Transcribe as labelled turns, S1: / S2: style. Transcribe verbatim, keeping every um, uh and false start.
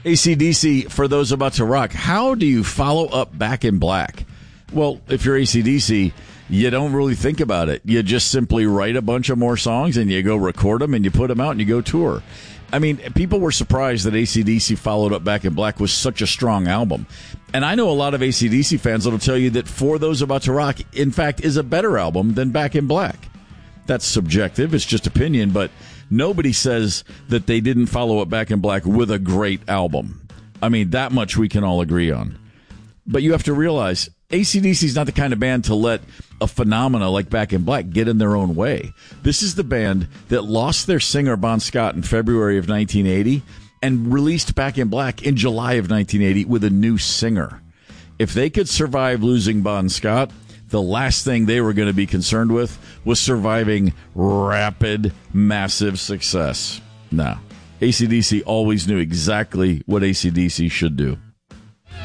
S1: A C D C, for those about to rock, how do you follow up Back in Black? Well, if you're A C D C, you don't really think about it. You just simply write a bunch of more songs and you go record them and you put them out and you go tour. I mean, people were surprised that A C D C followed up Back in Black was such a strong album. And I know a lot of A C D C fans that will tell you that For Those About to Rock, in fact, is a better album than Back in Black. That's subjective. It's just opinion, but nobody says that they didn't follow up Back in Black with a great album. I mean, that much we can all agree on. But you have to realize A C D C is not the kind of band to let a phenomena like Back in Black get in their own way. This is the band that lost their singer, Bon Scott, in February of nineteen eighty and released Back in Black in July of nineteen eighty with a new singer. If they could survive losing Bon Scott, the last thing they were going to be concerned with was surviving rapid, massive success. No. A C D C always knew exactly what A C D C should do.